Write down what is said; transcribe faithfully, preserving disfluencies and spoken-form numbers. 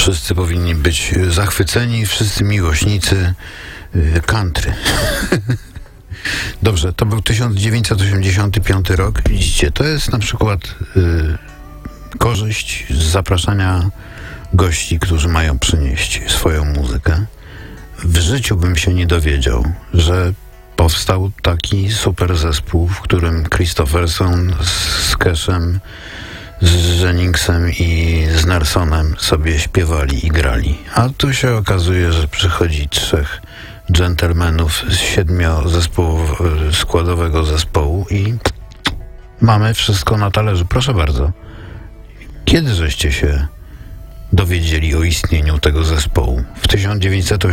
Wszyscy powinni być zachwyceni, wszyscy miłośnicy country. Dobrze, to był tysiąc dziewięćset osiemdziesiąty piąty rok. Widzicie, to jest na przykład y, korzyść z zapraszania gości, którzy mają przynieść swoją muzykę. W życiu bym się nie dowiedział, że powstał taki super zespół, w którym Christopherson z Cashem, z Jenningsem i z Nelsonem sobie śpiewali i grali. A tu się okazuje, że przychodzi trzech dżentelmenów z siedmioskładowego zespołu i mamy wszystko na talerzu. Proszę bardzo. Kiedy żeście się dowiedzieli o istnieniu tego zespołu? W tysiąc dziewięćset